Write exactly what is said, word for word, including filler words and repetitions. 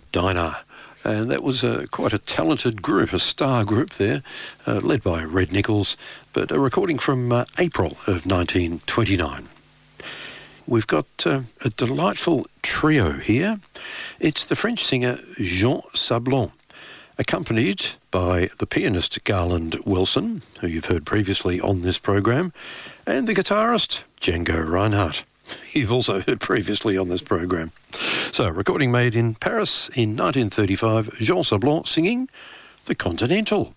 Dinah. And that was uh, quite a talented group, a star group there, uh, led by Red Nichols, but a recording from uh, April of nineteen twenty-nine. We've got uh, a delightful trio here. It's the French singer Jean Sablon, accompanied by the pianist Garland Wilson, who you've heard previously on this program, and the guitarist Django Reinhardt. You've also heard previously on this program. So, recording made in Paris in nineteen thirty-five, Jean Sablon singing The Continental.